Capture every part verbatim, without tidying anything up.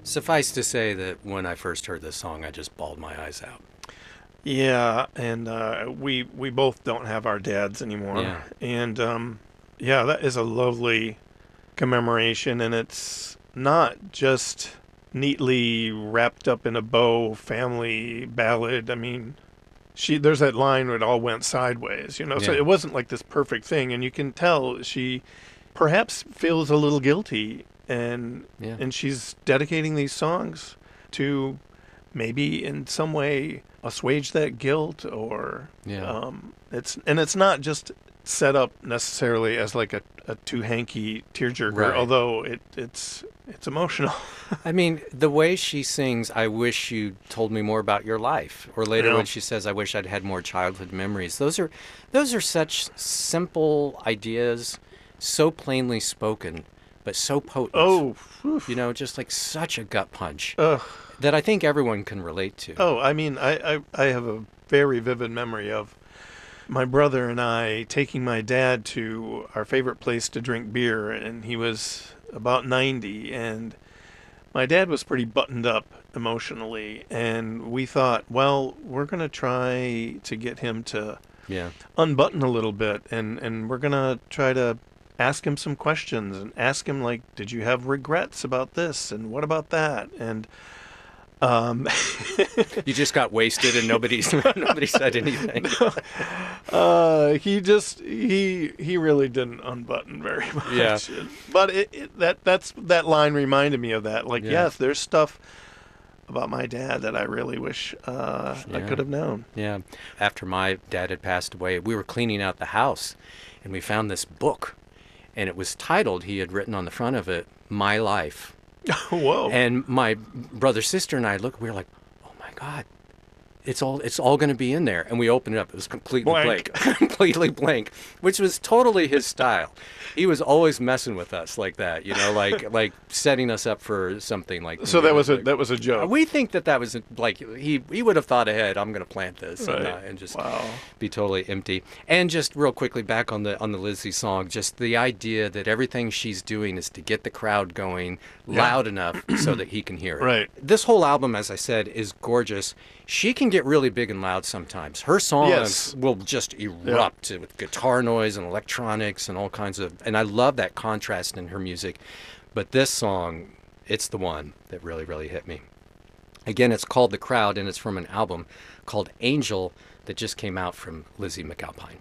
Suffice to say that when I first heard this song, I just bawled my eyes out. Yeah, and uh, we we both don't have our dads anymore, Yeah, and um, yeah, that is a lovely commemoration, and it's not just neatly wrapped up in a bow family ballad. I mean, she there's that line where it all went sideways, you know. So yeah, it wasn't like this perfect thing, and you can tell she perhaps feels a little guilty, and yeah, and she's dedicating these songs to maybe in some way assuage that guilt, or yeah. um, it's and it's not just set up necessarily as like a, a too hanky tearjerker, Right. although it it's it's emotional. I mean, the way she sings, I wish you told me more about your life. Or You later when know? she says, I wish I'd had more childhood memories. Those are those are such simple ideas, so plainly spoken, but so potent. Oh, whew. You know, just like such a gut punch Ugh. that I think everyone can relate to. Oh, I mean, I, I I have a very vivid memory of my brother and I taking my dad to our favorite place to drink beer, and he was about ninety, and my dad was pretty buttoned up emotionally, and we thought, well, we're going to try to get him to Yeah. unbutton a little bit, and, and we're going to try to ask him some questions and ask him, like, did you have regrets about this? And what about that? And um, You just got wasted and nobody's nobody said anything. uh, he just he he really didn't unbutton very Yeah. much. But it, it, that that's that line reminded me of that. Like, Yeah. yes, there's stuff about my dad that I really wish uh, I Yeah. could have known. Yeah. After my dad had passed away, we were cleaning out the house and we found this book and it was titled, he had written on the front of it, My Life. Whoa. And my brother, sister, and I looked, we were like, oh my God, it's all it's all going to be in there. And we opened it up. It was completely Blank. blank, completely blank, which was totally his style. He was always messing with us like that, you know, like like setting us up for something like. So that was a like, that was a joke. we think that that was like he he would have thought ahead. I'm going to plant this and, Right. uh, and just Wow. be totally empty. And just real quickly back on the on the Lizzie song, just the idea that everything she's doing is to get the crowd going loud enough so that he can hear it. Right. This whole album, as I said, is gorgeous. She can get really big and loud sometimes. Her songs Yes. will just erupt with guitar noise and electronics and all kinds of. And I love that contrast in her music. But this song, it's the one that really, really hit me. Again, it's called The Crowd, and it's from an album called Angel that just came out from Lizzie McAlpine.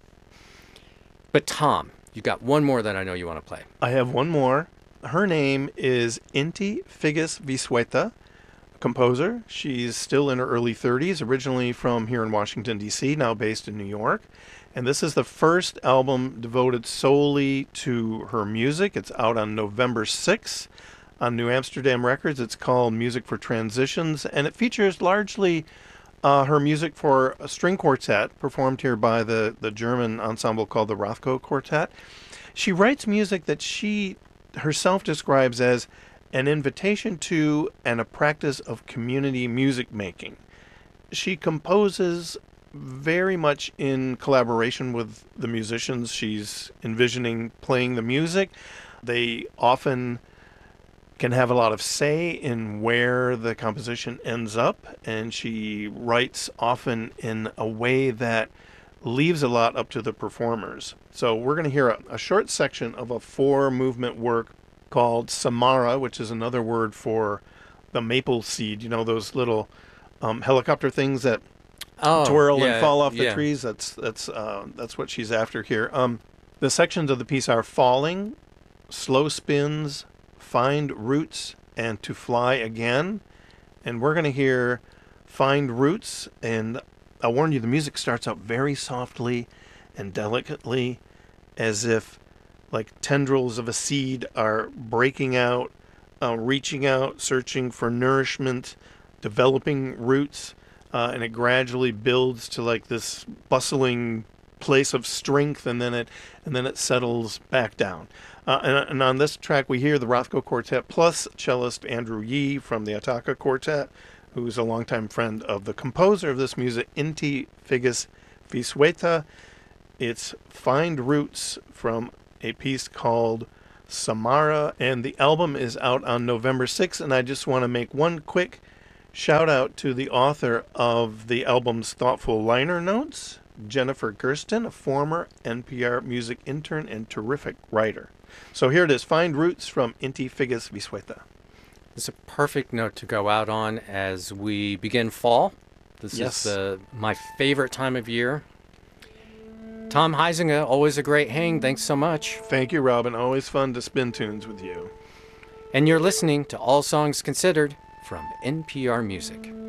But Tom, you got one more that I know you want to play. I have one more. Her name is Inti Figgis Visueta, composer. She's still in her early thirties, originally from here in Washington, D C, now based in New York. And this is the first album devoted solely to her music. It's out on November sixth on New Amsterdam Records. It's called Music for Transitions, and it features largely uh, her music for a string quartet performed here by the, the German ensemble called the Rothko Quartet. She writes music that she herself describes as an invitation to and a practice of community music making. She composes very much in collaboration with the musicians she's envisioning playing the music. They often can have a lot of say in where the composition ends up, and she writes often in a way that leaves a lot up to the performers. So we're going to hear a, a short section of a four movement work called Samara, which is another word for the maple seed, you know, those little um, helicopter things that Oh, twirl yeah, and fall off the yeah. trees. That's that's uh, that's what she's after here. Um, the sections of the piece are falling, slow spins, find roots, and to fly again. And we're going to hear find roots. And I warn you, the music starts out very softly and delicately, as if like tendrils of a seed are breaking out, uh, reaching out, searching for nourishment, developing roots. Uh, and it gradually builds to like this bustling place of strength, and then it and then it settles back down. Uh, and, and on this track, we hear the Rothko Quartet plus cellist Andrew Yee from the Ataka Quartet, who's a longtime friend of the composer of this music, Inti Figgis Visueta. It's Find Roots from a piece called Samara, and the album is out on November sixth. And I just want to make one quick shout out to the author of the album's thoughtful liner notes, Jennifer Gersten, a former N P R music intern and terrific writer. So here it is, Find Roots from Inti Figgis Vizueta. It's a perfect note to go out on as we begin fall. This Yes. is the, my favorite time of year. Tom Huizinga, always a great hang. Thanks so much. Thank you, Robin. Always fun to spin tunes with you. And you're listening to All Songs Considered from N P R Music.